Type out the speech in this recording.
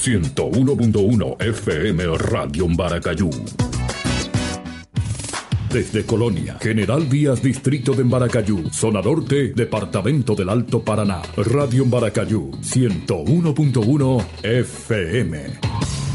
101.1 FM Radio Embaracayú. Desde Colonia, General Vías, Distrito de Embaracayú, Zona Norte, Departamento del Alto Paraná. Radio Embaracayú, 101.1 FM.